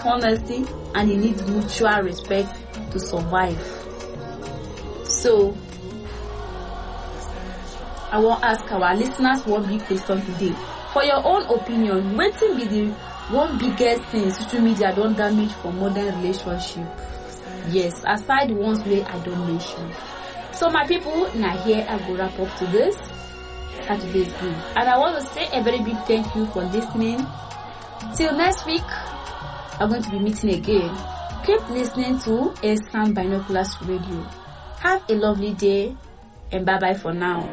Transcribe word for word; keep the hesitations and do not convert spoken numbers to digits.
honesty, and it needs mutual respect to survive. So, I want to ask our listeners one big question today. For your own opinion, what will be the one biggest thing social media don't damage for modern relationship? Yes, aside the ones where I don't mention. So my people, now here I go wrap up to this Saturday's Game. And I want to say a very big thank you for listening. Till next week, I'm going to be meeting again. Keep listening to A Sound Binoculars Radio. Have a lovely day and bye bye for now.